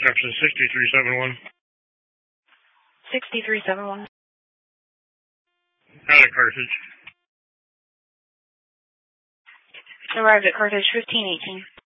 Jefferson 6371. 6371. Out of Carthage. Arrived at Carthage 1518.